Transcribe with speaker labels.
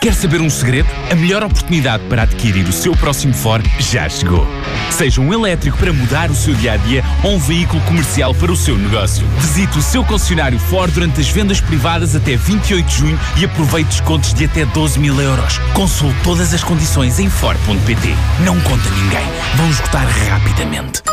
Speaker 1: Quer saber um segredo? A melhor oportunidade para adquirir o seu próximo Ford já chegou. Seja um elétrico para mudar o seu dia-a-dia ou um veículo comercial para o seu negócio. Visite o seu concessionário Ford durante as vendas privadas até 28 de junho e aproveite descontos de até 12.000 euros. Consulte todas as condições em Ford.pt. Não conta ninguém. Vão esgotar rapidamente.